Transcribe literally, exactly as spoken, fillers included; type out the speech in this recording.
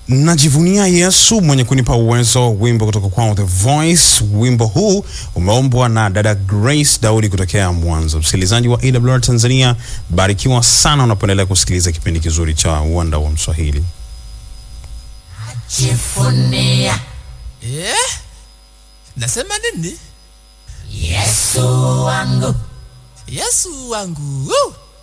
Najivunia Yesu mwenye kunipa uwezo, wimbo kutoka kwa The Voice. Wimbo huu umeombwa na dada Grace Daudi kutokea Mwanza. Msikilizaji wa A W R Tanzania, barikiwa sana unapoendelea kusikiliza kipindi kizuri cha Uwanda wa Mswahili. Ajivunia. Eh? Nasema nini? Yesu wangu. Yesu wangu. Woo!